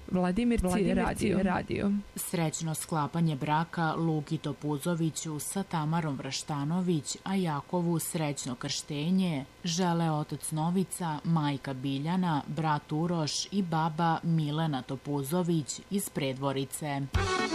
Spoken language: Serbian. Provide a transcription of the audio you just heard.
Vladimirci radio. Srećno sklapanje braka Luki Topuzoviću sa Tamarom Vrštanović, a Jakovu srećno krštenje žele otac Novica, majka Biljana, brat Uroš i baba Milena Topuzović iz Predvorice.